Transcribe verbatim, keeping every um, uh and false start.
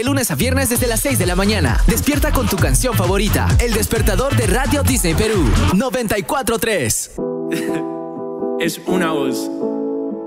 lunes a viernes desde las seis de la mañana. Despierta con tu canción favorita. El despertador de Radio Disney Perú. noventa y cuatro punto tres. Es una voz.